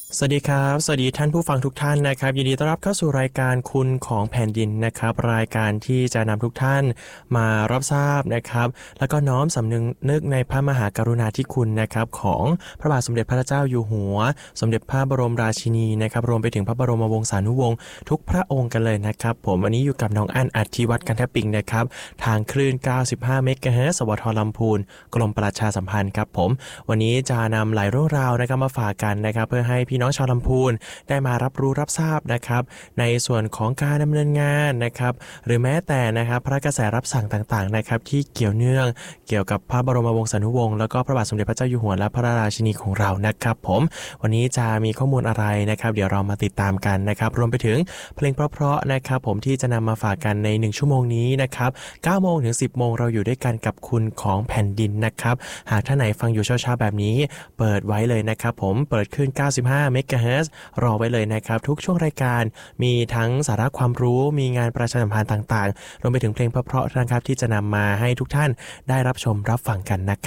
สวัสดีครับสวัสดีท่านผู้ฟังทุกท่านนะครับยินดีต้อนรับเข้าสู่รายการคุณของแผ่นดินนะครับรายการที่จะนำทุกท่านมารับทราบนะครับแล้วก็น้อมสำนึกในพระมหากรุณาธิคุณนะครับของพระบาทสมเด็จพระเจ้าอยู่หัวสมเด็จพระบรมราชินีนะครับรวมไปถึงพระบรมวงศานุวงศ์ทุกพระองค์กันเลยนะครับผมวันนี้อยู่กับน้องอั้นอธิวัฒน์กันแทบปิงนะครับทางคลื่น95เมกะเฮิรตซ์สวทลำพูนกรมประชาสัมพันธ์ครับผมวันนี้จะนำหลายเรื่องราวนะครับมาฝากกันนะครับเพื่อให้พี่น้องชาวลำพูนได้มารับรู้รับทราบนะครับในส่วนของการดำเนินงานนะครับหรือแม้แต่นะครับพระกระแสรับสั่งต่างๆนะครับที่เกี่ยวเนื่องเกี่ยวกับพระบรมวงศานุวงศ์แล้วก็พระบาทสมเด็จพระเจ้าอยู่หัวและพระราชินีของเรานะครับผมวันนี้จะมีข้อมูลอะไรนะครับเดี๋ยวเรามาติดตามกันนะครับรวมไปถึงเพลงเพราะๆนะครับผมที่จะนำมาฝากกันใน1ชั่วโมงนี้นะครับ9โมงถึง10โมงเราอยู่ด้วยกันกับคุณของแผ่นดินนะครับหากท่านไหนฟังอยู่เช้าๆแบบนี้เปิดไว้เลยนะครับผมเปิดขึ้น95เมกะเฮิรตซ์รอไว้เลยนะครับทุกช่วงรายการมีทั้งสาระความรู้มีงานประชาสัมพันธ์ต่างๆรวมไปถึงเพลงเพราะๆนะครับที่จะนำมาให้ทุกท่านได้รับชมรับฟังกันนะ